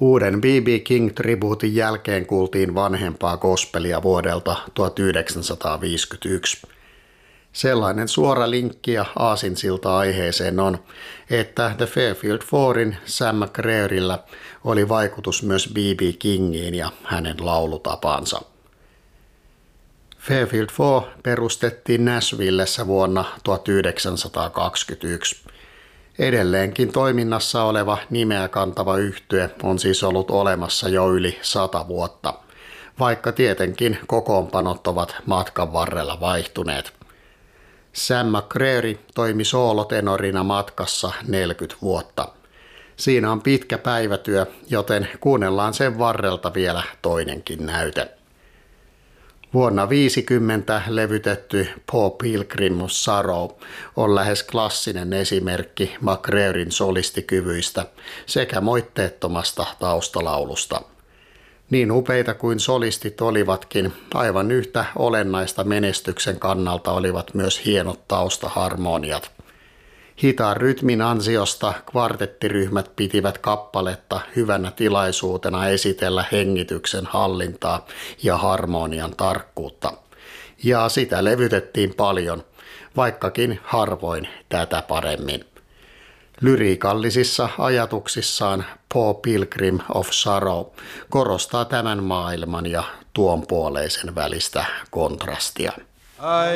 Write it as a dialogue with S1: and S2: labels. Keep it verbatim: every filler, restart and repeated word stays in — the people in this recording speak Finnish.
S1: Uuden B B. King-tribuutin jälkeen kuultiin vanhempaa gospelia vuodelta tuhatyhdeksänsataaviisikymmentäyksi. Sellainen suora linkki ja aasinsilta aiheeseen on, että The Fairfield Fourin Sam McCreeryllä oli vaikutus myös B B. Kingiin ja hänen laulutapansa. Fairfield Four perustettiin Nashvillessä vuonna tuhatyhdeksänsataakaksikymmentäyksi. Edelleenkin toiminnassa oleva nimeä kantava yhtye on siis ollut olemassa jo yli sata vuotta, vaikka tietenkin kokoonpanot ovat matkan varrella vaihtuneet. Sam McCreery toimi soolotenorina matkassa neljäkymmentä vuotta. Siinä on pitkä päivätyö, joten kuunnellaan sen varrelta vielä toinenkin näyte. Vuonna viisikymmentä levytetty Paul Pilgrim of Sorrow on lähes klassinen esimerkki McCreeryn solistikyvyistä sekä moitteettomasta taustalaulusta. Niin upeita kuin solistit olivatkin, aivan yhtä olennaista menestyksen kannalta olivat myös hienot taustaharmoniat. Hitaan rytmin ansiosta kvartettiryhmät pitivät kappaletta hyvänä tilaisuutena esitellä hengityksen hallintaa ja harmonian tarkkuutta. Ja sitä levytettiin paljon, vaikkakin harvoin tätä paremmin. Lyriikallisissa ajatuksissaan Paul Pilgrim of Sorrow korostaa tämän maailman ja tuon puoleisen välistä kontrastia.